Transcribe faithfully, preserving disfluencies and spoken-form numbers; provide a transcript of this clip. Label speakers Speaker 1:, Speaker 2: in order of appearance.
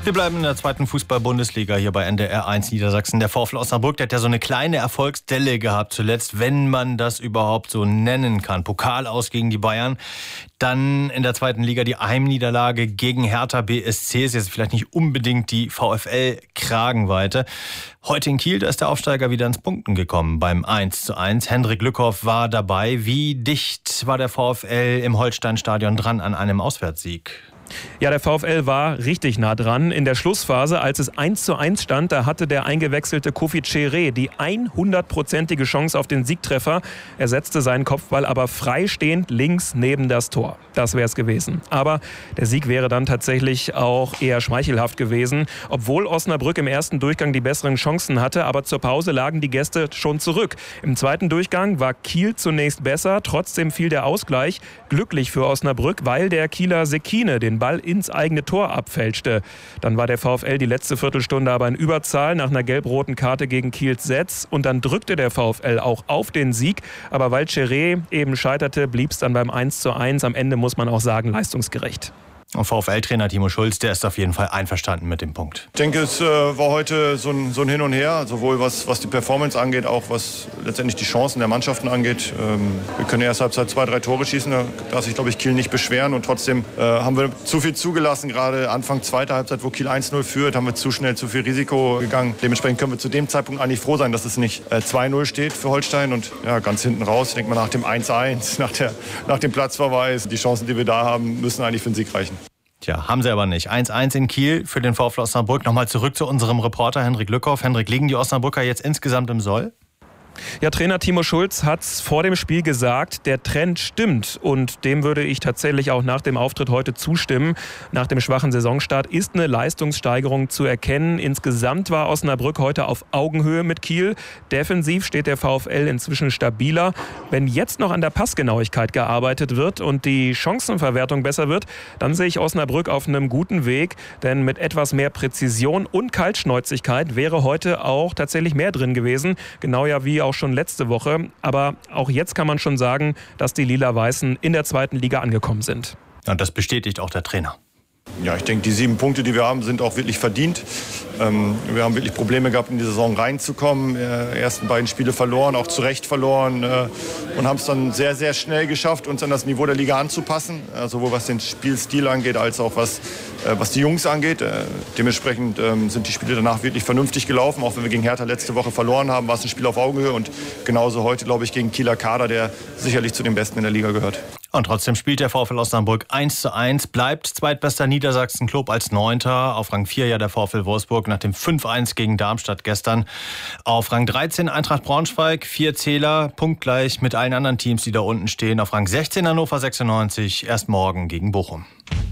Speaker 1: Wir bleiben in der zweiten Fußball-Bundesliga hier bei N D R eins Niedersachsen. Der VfL Osnabrück, der hat ja so eine kleine Erfolgsdelle gehabt zuletzt, wenn man das überhaupt so nennen kann. Pokal aus gegen die Bayern. Dann in der zweiten Liga die Heimniederlage gegen Hertha B S C. Ist jetzt vielleicht nicht unbedingt die VfL-Kragenweite. Heute in Kiel, da ist der Aufsteiger wieder ins Punkten gekommen beim eins zu eins. Hendrik Lückhoff war dabei. Wie dicht war der VfL im Holsteinstadion dran an einem Auswärtssieg?
Speaker 2: Ja, der VfL war richtig nah dran. In der Schlussphase, als es eins zu eins stand, da hatte der eingewechselte Kofi Cheré die hundertprozentige Chance auf den Siegtreffer. Er setzte seinen Kopfball aber freistehend links neben das Tor. Das wäre es gewesen. Aber der Sieg wäre dann tatsächlich auch eher schmeichelhaft gewesen. Obwohl Osnabrück im ersten Durchgang die besseren Chancen hatte, aber zur Pause lagen die Gäste schon zurück. Im zweiten Durchgang war Kiel zunächst besser. Trotzdem fiel der Ausgleich. Glücklich für Osnabrück, weil der Kieler Sekine den Ball ins eigene Tor abfälschte. Dann war der VfL die letzte Viertelstunde aber in Überzahl nach einer gelb-roten Karte gegen Kiels Setz. Und dann drückte der VfL auch auf den Sieg. Aber weil Cheré eben scheiterte, blieb es dann beim eins zu eins. Am Ende muss man auch sagen, leistungsgerecht.
Speaker 1: Und VfL-Trainer Timo Schulz, der ist auf jeden Fall einverstanden mit dem Punkt.
Speaker 3: Ich denke, es äh, war heute so ein, so ein Hin und Her, sowohl was, was die Performance angeht, auch was letztendlich die Chancen der Mannschaften angeht. Ähm, wir können erst Halbzeit zwei, drei Tore schießen, da darf sich, glaube ich, Kiel nicht beschweren. Und trotzdem äh, haben wir zu viel zugelassen, gerade Anfang zweiter Halbzeit, wo Kiel eins null führt, haben wir zu schnell zu viel Risiko gegangen. Dementsprechend können wir zu dem Zeitpunkt eigentlich froh sein, dass es nicht äh, zwei null steht für Holstein. Und ja, ganz hinten raus, ich denke mal nach dem eins eins, nach, der, nach dem Platzverweis, die Chancen, die wir da haben, müssen eigentlich für den Sieg reichen.
Speaker 1: Tja, haben sie aber nicht. eins eins in Kiel für den VfL Osnabrück. Nochmal zurück zu unserem Reporter Hendrik Lückhoff. Hendrik, liegen die Osnabrücker jetzt insgesamt im Soll?
Speaker 2: Ja, Trainer Timo Schulz hat es vor dem Spiel gesagt, der Trend stimmt und dem würde ich tatsächlich auch nach dem Auftritt heute zustimmen. Nach dem schwachen Saisonstart ist eine Leistungssteigerung zu erkennen. Insgesamt war Osnabrück heute auf Augenhöhe mit Kiel. Defensiv steht der VfL inzwischen stabiler. Wenn jetzt noch an der Passgenauigkeit gearbeitet wird und die Chancenverwertung besser wird, dann sehe ich Osnabrück auf einem guten Weg. Denn mit etwas mehr Präzision und Kaltschnäuzigkeit wäre heute auch tatsächlich mehr drin gewesen. Genau ja wie auch schon letzte Woche. Aber auch jetzt kann man schon sagen, dass die Lila-Weißen in der zweiten Liga angekommen sind.
Speaker 1: Und das bestätigt auch der Trainer.
Speaker 3: Ja, ich denke, die sieben Punkte, die wir haben, sind auch wirklich verdient. Ähm, wir haben wirklich Probleme gehabt, in die Saison reinzukommen. Äh, ersten beiden Spiele verloren, auch zu Recht verloren. Äh, und haben es dann sehr, sehr schnell geschafft, uns an das Niveau der Liga anzupassen. Äh, sowohl was den Spielstil angeht, als auch was, äh, was die Jungs angeht. Äh, dementsprechend äh, sind die Spiele danach wirklich vernünftig gelaufen. Auch wenn wir gegen Hertha letzte Woche verloren haben, war es ein Spiel auf Augenhöhe. Und genauso heute, glaube ich, gegen Kieler Kader, der sicherlich zu den Besten in der Liga gehört.
Speaker 1: Und trotzdem spielt der VfL Osnabrück eins zu eins, bleibt zweitbester Niedersachsen-Club als Neunter. Auf Rang vier ja der VfL Wolfsburg nach dem fünf eins gegen Darmstadt gestern. Auf Rang dreizehn Eintracht Braunschweig, vier Zähler, punktgleich mit allen anderen Teams, die da unten stehen. Auf Rang sechzehn Hannover sechsundneunzig, erst morgen gegen Bochum.